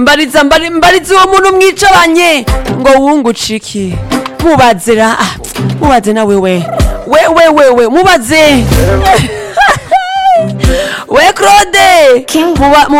mbariza uwo muntu mwicaranye ngo wunguce iki mubazira mubaze na wewe mubaze we Claude